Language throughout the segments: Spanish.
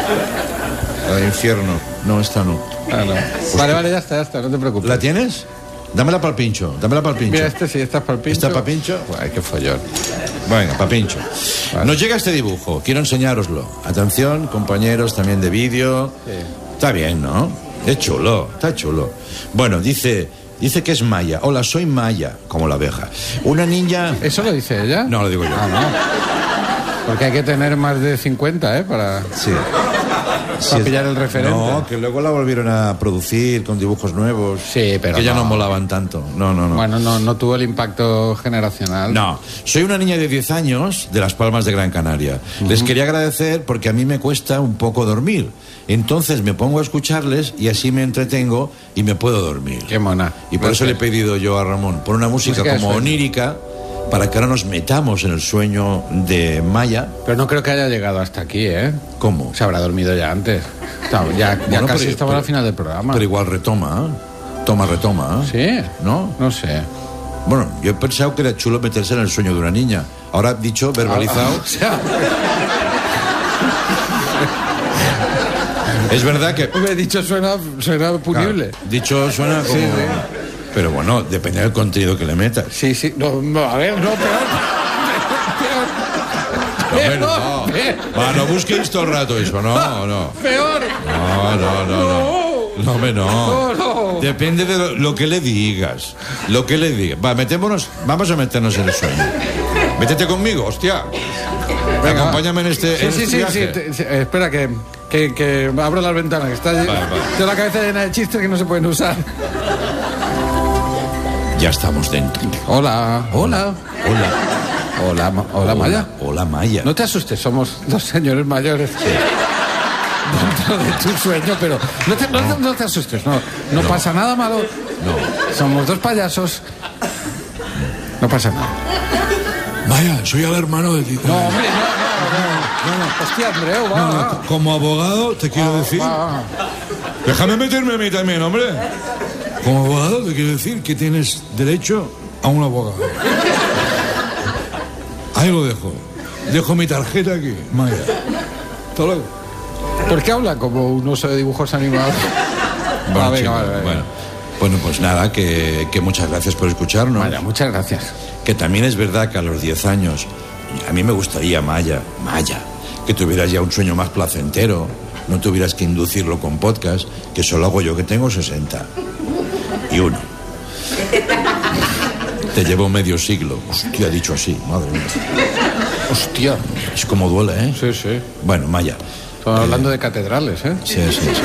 La de infierno. No, esta no. Ah, no. Vale, ya está, no te preocupes. ¿La tienes? Dámela para el pincho. Mira, esta es para el pincho. ¿Está para pincho? Ay, qué follón. Venga, para pincho. Vale. Nos llega este dibujo, quiero enseñároslo. Atención, compañeros también de vídeo. Sí. Está bien, ¿no? Es chulo, está chulo. Bueno, dice que es Maya. Hola, soy Maya, como la abeja. Una niña... ¿Eso lo dice ella? No, lo digo yo. Ah, no. Porque hay que tener más de 50, para... Sí. Para pillar el referente. No, que luego la volvieron a producir con dibujos nuevos. Sí, pero que ya no no molaban tanto. No. Bueno, no tuvo el impacto generacional. No, soy una niña de 10 años de Las Palmas de Gran Canaria. Les quería agradecer porque a mí me cuesta un poco dormir. Entonces me pongo a escucharles y así me entretengo y me puedo dormir. Qué mona. Y por eso le he pedido yo a Ramón, por una música como onírica, para que ahora nos metamos en el sueño de Maya. Pero no creo que haya llegado hasta aquí, ¿eh? ¿Cómo? Se habrá dormido ya antes. Ya casi estamos al final del programa. Pero igual retoma. Retoma. ¿Sí? ¿No? No sé. Bueno, yo he pensado que era chulo meterse en el sueño de una niña. Ahora dicho, verbalizado... O sea... Es verdad que... Me he dicho suena punible. Claro, dicho suena como... Sí. Pero bueno, depende del contenido que le metas. Sí. No, a ver, no, peor. Va, no busquéis todo el rato eso, no. Peor. No, hombre, no. Depende de lo que le digas. Va, vamos a meternos en el sueño. Métete conmigo, hostia. Venga, acompáñame en este viaje. Sí. Espera que abro las ventanas, que está vale. Tengo la cabeza llena de chistes que no se pueden usar. Ya estamos dentro. Hola, Maya. Hola, Maya. No te asustes, somos dos señores mayores. Sí. Dentro de tu sueño, pero no te asustes, no pasa nada malo. No. Somos dos payasos. No pasa nada. Maya, soy el hermano de Tito. No, hombre, no. Hostia, Andreu, va. Como abogado te quiero decir... Déjame meterme a mí también, hombre. Como abogado te quiero decir que tienes derecho a un abogado. Ahí lo dejo. Dejo mi tarjeta aquí, Maya. Hasta luego. ¿Por qué habla como un oso de dibujos animados? Venga. Bueno, pues nada, que muchas gracias por escucharnos. Maya, muchas gracias. Que también es verdad que a los 10 años a mí me gustaría, Maya, que tuvieras ya un sueño más placentero, no tuvieras que inducirlo con podcast, que solo hago yo, que tengo 61. Te llevo medio siglo. Hostia, dicho así, madre mía. Hostia. Es como duele, ¿eh? Sí. Bueno, Maya. Estamos hablando de catedrales, ¿eh? Sí.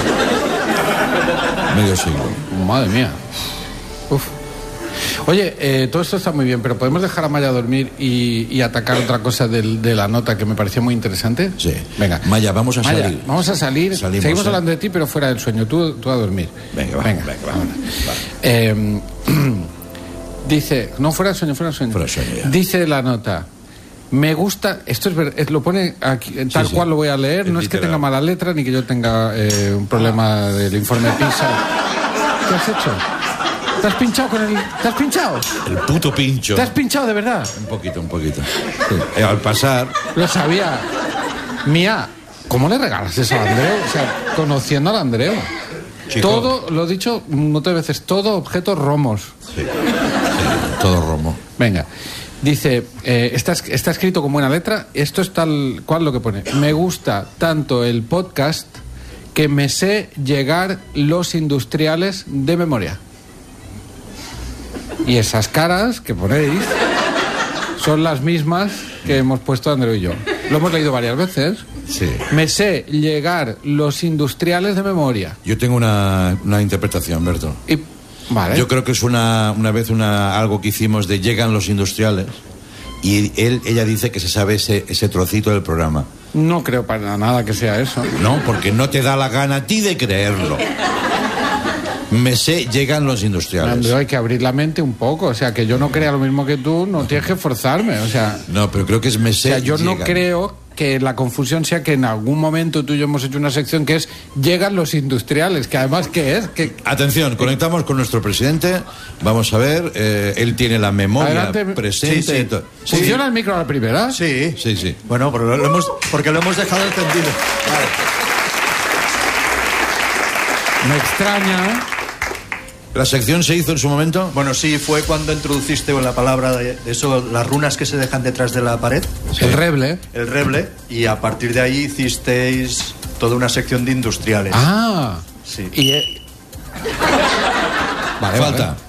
Medio siglo. Madre mía. Uf. Oye, todo esto está muy bien, pero ¿podemos dejar a Maya dormir y atacar otra cosa de la nota que me pareció muy interesante? Sí. Venga. Maya, vamos a salir. Vamos a salir. Seguimos hablando de ti, pero fuera del sueño. Tú a dormir. Venga, vamos. Dice... No, fuera del sueño. Fuera del sueño, ya. Dice la nota... Me gusta... Esto es verdad, lo pone aquí, tal cual lo voy a leer. No es que tenga mala letra ni que yo tenga un problema del informe PISA. ¿Qué has hecho? ¿Te has pinchado con el...? ¿Te has pinchado? El puto pincho. ¿Te has pinchado de verdad? Un poquito. Sí. Al pasar... Lo sabía. Mía, ¿cómo le regalas eso a Andreu? O sea, conociendo al Andreu. Chico. Todo, lo he dicho un montón de veces, todo objetos romos. Sí, todo romo. Venga. Dice, está escrito con buena letra, esto es tal cual lo que pone. Me gusta tanto el podcast que me sé llegar los industriales de memoria. Y esas caras que ponéis son las mismas que hemos puesto Andreu y yo. Lo hemos leído varias veces. Sí. Me sé llegar los industriales de memoria. Yo tengo una interpretación, Berto. Vale. Yo creo que es una vez algo que hicimos de llegan los industriales y ella dice que se sabe ese trocito del programa. No creo para nada que sea eso. No, porque no te da la gana a ti de creerlo. Me sé, llegan los industriales. Andreu, hay que abrir la mente un poco. O sea, que yo no crea lo mismo que tú, no tienes que forzarme. O sea, no, pero creo que es me sé. O sea, yo llegan. No creo que la confusión sea que en algún momento tú y yo hemos hecho una sección que es llegan los industriales, que además ¿qué es? Atención, conectamos con nuestro presidente. Vamos a ver, él tiene la memoria presente. Sí. ¿Funciona el micro a la primera? Sí. Sí. Bueno, porque lo hemos dejado encendido. Vale. Me extraña. ¿La sección se hizo en su momento? Bueno, sí, fue cuando introduciste la palabra de eso, las runas que se dejan detrás de la pared. Sí. El reble. El reble, y a partir de ahí hicisteis toda una sección de industriales. Ah, sí. Y vale, falta. Vale.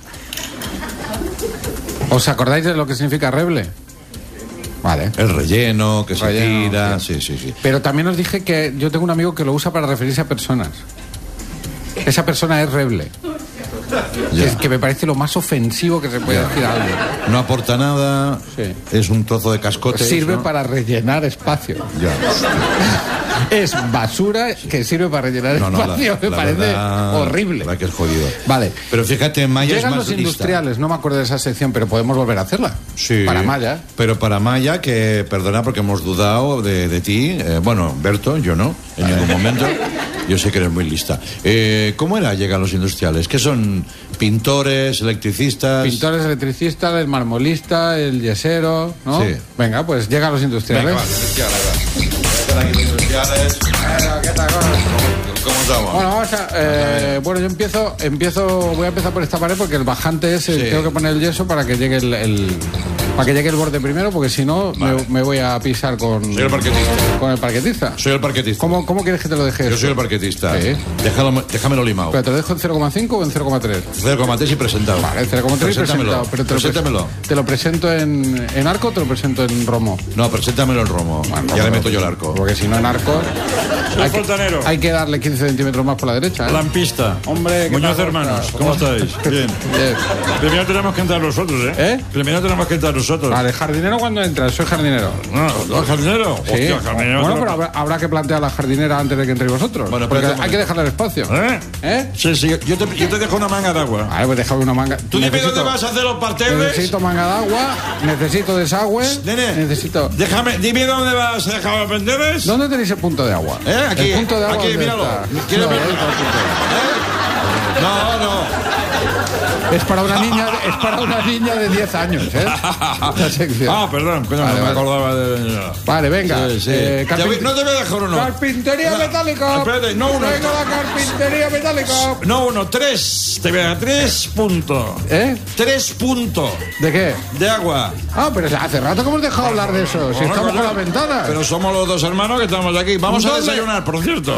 ¿Os acordáis de lo que significa reble? Vale. El relleno, que se tira, sí. Pero también os dije que yo tengo un amigo que lo usa para referirse a personas. Esa persona es reble. Que me parece lo más ofensivo que se puede decir a alguien. No aporta nada, sí. Es un trozo de cascote. Sirve, ¿no?, para rellenar espacio. Ya. Es basura que sirve para rellenar espacio. Me parece verdad, horrible. La verdad que es jodido. Vale. Pero fíjate, Maya llegan es más los industriales, lista. no me acuerdo de esa sección, pero podemos volver a hacerla. Sí. Para Maya. Pero para Maya, que perdona porque hemos dudado de ti. Bueno, Berto, yo no, en ningún momento. Yo sé que eres muy lista. ¿Cómo era llegan los industriales? ¿Qué son? Pintores, electricistas. Pintores, electricistas, el marmolista, el yesero, ¿no? Sí. Venga, pues llegan los industriales. Venga, vale, industriales. ¿Qué tal? ¿Cómo estamos? Bueno, vamos a, bueno, yo voy a empezar por esta pared porque el bajante es tengo que poner el yeso para que llegue para que llegue el borde primero, porque si no me voy a pisar con el parquetista. Con el parquetista. Soy el parquetista. ¿Cómo quieres que te lo deje? Yo soy el parquetista. Sí. Déjamelo limado. ¿Pero te lo dejo en 0,5 o en 0,3? 0,3 y presentado. Vale, 0,3 y presentado. Pero preséntamelo. ¿Te lo presento en arco o te lo presento en romo? No, preséntamelo en romo. Bueno, ya le meto yo el arco. Porque si no en arco... Hay que darle 15 centímetros más por la derecha, ¿eh? Lampista. Hombre, Muñoz Hermanos, ¿cómo estáis? Bien. Primero tenemos que entrar nosotros, ¿eh? Primero tenemos que entrar nosotros. Vale, jardinero cuando entras, soy jardinero. No, ¿jardinero? Sí. Hostia, jardinero. Bueno, pero habrá que plantear la jardinera antes de que entréis vosotros. Bueno, porque hay que dejarle el espacio. Sí, yo te dejo una manga de agua. Vale, pues déjame una manga. ¿Tú dime dónde vas a hacer los parterres? Necesito manga de agua, necesito desagüe. Nene, necesito... dime dónde vas a dejar los parterres. ¿Dónde tenéis el punto de agua? Aquí, el punto de agua, aquí, míralo. ¿Quieres ver? No. Es para una niña de 10 años, ¿eh? La sección. Perdón, no me acordaba de... Vale, venga. Sí. No te voy a dejar uno. Carpintería metálica. Espérate, no uno. Venga, la carpintería metálica. No uno, 3. Te voy a dar 3 puntos. 3 puntos. ¿De qué? De agua. Pero hace rato que hemos dejado hablar de eso. Si estamos con la ventana. Pero somos los dos hermanos que estamos aquí. Vamos a desayunar, por cierto.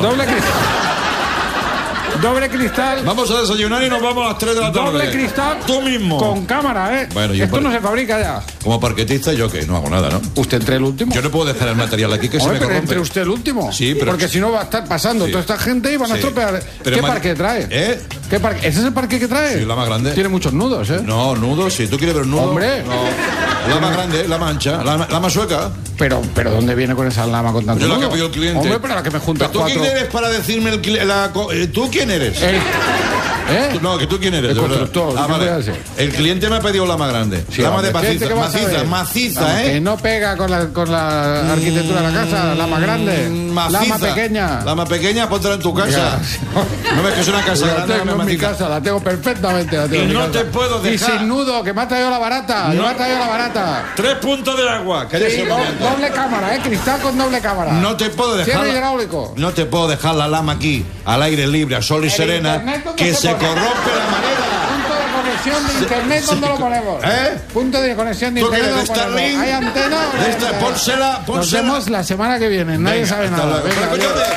Doble cristal. Vamos a desayunar y nos vamos a las 3 de la tarde. Doble cristal. Tú mismo. Con cámara, ¿eh? Bueno, esto no se fabrica ya. Como parquetista, yo que no hago nada, ¿no? ¿Usted entre el último? Yo no puedo dejar el material aquí que se me corrompe. Entre usted el último. Sí, pero... Porque si no va a estar pasando toda esta gente y van a estropear. Pero ¿Qué parque trae? ¿Qué parque? ¿Ese es el parque que trae? Sí, la más grande. Tiene muchos nudos, ¿eh? No, nudos, sí. ¿Tú quieres ver un nudo? Hombre. No. La más grande, la más ancha, la más sueca. Pero ¿dónde viene con esa lama con tanto nudo? Yo la que pidió el cliente. Hombre, pero la que me junta ¿Tú quién eres para decirme ¿tú quién eres? No, que tú quién eres, el constructor. Vale. El cliente me ha pedido la más grande. Sí, la más de maciza, Que no pega con la arquitectura de la casa, la más grande. Maciza. La más pequeña. La más pequeña, póntela en tu casa. No ves que es una casa grande. La tengo en mi casa, la tengo perfectamente. Y no te puedo dejar. Y sin nudo, que me ha traído la barata. No. Me ha traído la barata. 3 puntos de agua. Sí, doble cámara, cristal con doble cámara. No te puedo dejar. Cierre hidráulico. No te puedo dejar la lama aquí, al aire libre, a sol y serena, que se corrompe la manera. Punto de conexión de internet, ¿dónde lo ponemos? Punto de conexión de internet. ¿Tú quieres de ¿Hay antena? Pónsela. Nos vemos la semana que viene. Nadie sabe nada. Venga,